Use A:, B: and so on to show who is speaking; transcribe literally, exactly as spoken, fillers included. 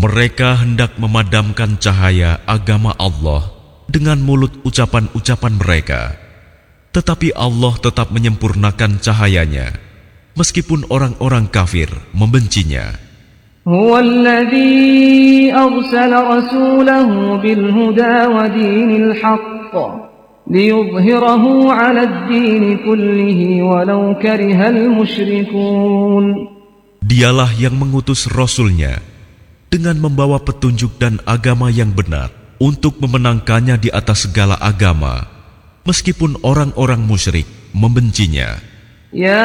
A: Mereka hendak memadamkan cahaya agama Allah dengan mulut ucapan-ucapan mereka, tetapi Allah tetap menyempurnakan cahayanya, meskipun orang-orang kafir membencinya.
B: هو الذي أرسل رسوله بالهدى ودين الحق ليظهره على الدين كله ولو كره المشركون.
A: Dialah yang mengutus Rasul-Nya dengan membawa petunjuk dan agama yang benar untuk memenangkannya di atas segala agama, meskipun orang-orang musyrik membencinya.
B: Ya